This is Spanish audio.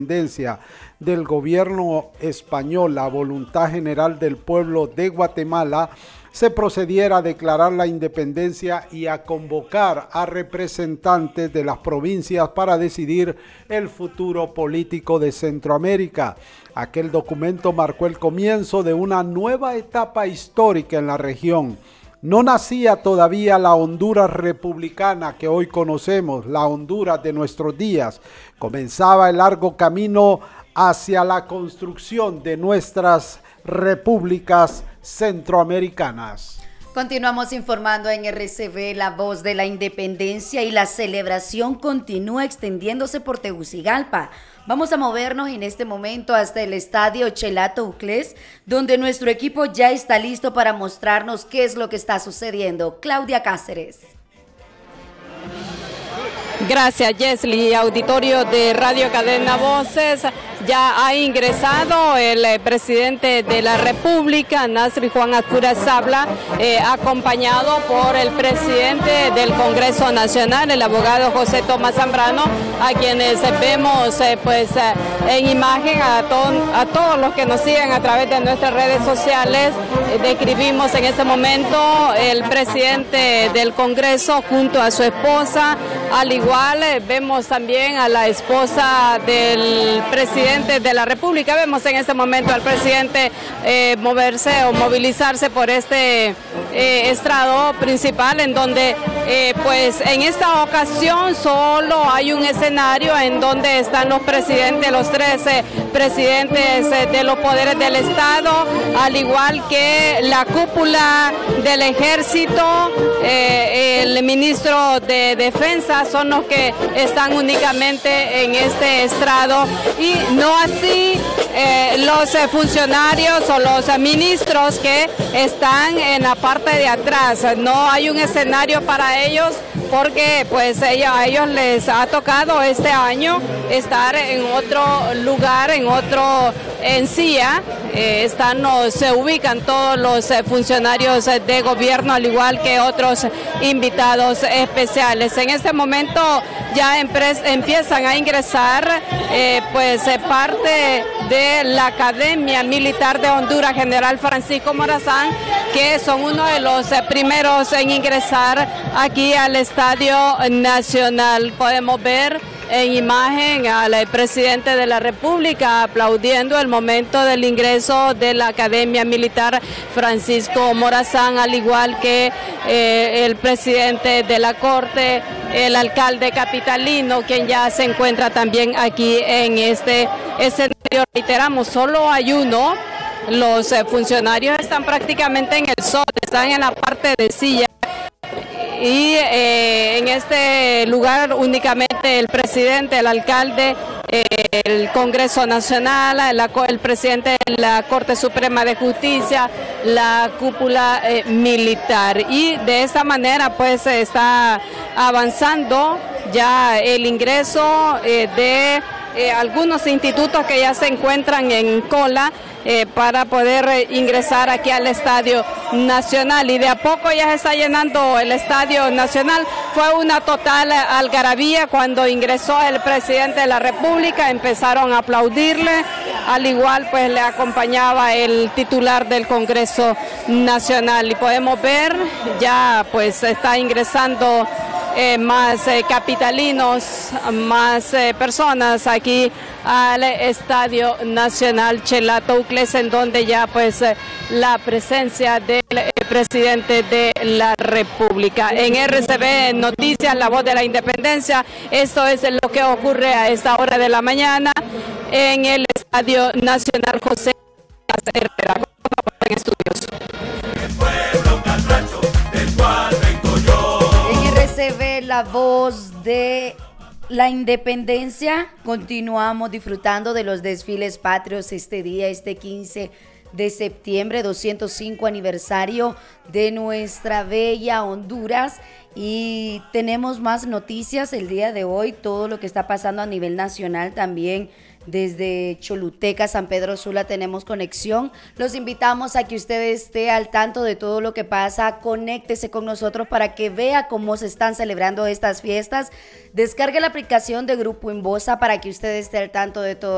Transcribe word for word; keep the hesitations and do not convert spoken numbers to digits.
independencia del gobierno español, la voluntad general del pueblo de Guatemala, se procediera a declarar la independencia y a convocar a representantes de las provincias para decidir el futuro político de Centroamérica. Aquel documento marcó el comienzo de una nueva etapa histórica en la región. No nacía todavía la Honduras republicana que hoy conocemos, la Honduras de nuestros días. Comenzaba el largo camino hacia la construcción de nuestras repúblicas centroamericanas. Continuamos informando en R C V, la voz de la independencia, y la celebración continúa extendiéndose por Tegucigalpa. Vamos a movernos en este momento hasta el estadio Chelato Uclés, donde nuestro equipo ya está listo para mostrarnos qué es lo que está sucediendo. Claudia Cáceres. Gracias, Yesli. Auditorio de Radio Cadena Voces, ya ha ingresado el eh, presidente de la República, Nasri Juan Ascura Sabla, eh, acompañado por el presidente del Congreso Nacional, el abogado José Tomás Zambrano, a quienes vemos eh, pues eh, en imagen a, to a todos los que nos siguen a través de nuestras redes sociales. Eh, describimos en este momento el presidente del Congreso junto a su esposa, al igual vemos también a la esposa del presidente de la República. Vemos en este momento al presidente eh, moverse o movilizarse por este eh, estrado principal, en donde eh, pues en esta ocasión solo hay un escenario en donde están los presidentes, los trece presidentes eh, de los poderes del Estado, al igual que la cúpula del Ejército, eh, el ministro de Defensa, son los que están únicamente en este estrado, y no así eh, los eh, funcionarios o los eh, ministros que están en la parte de atrás. No hay un escenario para ellos porque pues ella, a ellos les ha tocado este año estar en otro lugar, en otro en silla. Eh, están, no, se ubican todos los eh, funcionarios eh, de gobierno, al igual que otros invitados especiales. En este momento ya empiezan a ingresar eh, pues eh, parte de la Academia Militar de Honduras, General Francisco Morazán, que son uno de los eh, primeros en ingresar aquí al Estadio Nacional. Podemos ver en imagen al presidente de la República aplaudiendo el momento del ingreso de la Academia Militar Francisco Morazán, al igual que eh, el presidente de la Corte, el alcalde capitalino, quien ya se encuentra también aquí en este escenario. Reiteramos, solo hay uno. Los eh, funcionarios están prácticamente en el sol, están en la parte de silla. Y eh, en este lugar únicamente el presidente, el alcalde, eh, el Congreso Nacional, la, el presidente de la Corte Suprema de Justicia, la cúpula eh, militar. Y de esta manera pues está avanzando ya el ingreso eh, de eh, algunos institutos que ya se encuentran en cola Eh, para poder eh, ingresar aquí al Estadio Nacional, y de a poco ya se está llenando el Estadio Nacional. Fue una total algarabía cuando ingresó el presidente de la República, empezaron a aplaudirle, al igual pues le acompañaba el titular del Congreso Nacional, y podemos ver ya pues está ingresando Eh, más eh, capitalinos, más eh, personas aquí al Estadio Nacional Chelato Uclés, en donde ya pues eh, la presencia del eh, presidente de la República. En R C V Noticias, la voz de la independencia, esto es lo que ocurre a esta hora de la mañana en el Estadio Nacional José Herrera. En estudios. Se ve la voz de la independencia. Continuamos disfrutando de los desfiles patrios este día, este quince de septiembre, doscientos cinco aniversario de nuestra bella Honduras. Y tenemos más noticias el día de hoy, todo lo que está pasando a nivel nacional también. Desde Choluteca, San Pedro Sula tenemos conexión. Los invitamos a que usted esté al tanto de todo lo que pasa. Conéctese con nosotros para que vea cómo se están celebrando estas fiestas. Descargue la aplicación de Grupo Inbosa para que usted esté al tanto de todo.